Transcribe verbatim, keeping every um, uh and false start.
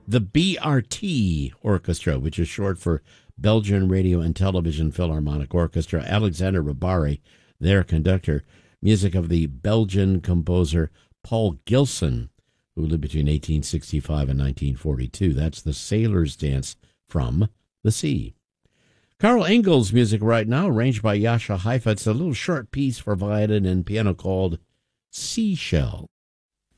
The B R T Orchestra, which is short for Belgian Radio and Television Philharmonic Orchestra. Alexander Ribari, their conductor. Music of the Belgian composer Paul Gilson, who lived between eighteen sixty-five and nineteen forty-two. That's the Sailor's Dance from the Sea. Carl Engel's music right now, arranged by Jascha Haifa. It's a little short piece for violin and piano called Seashell.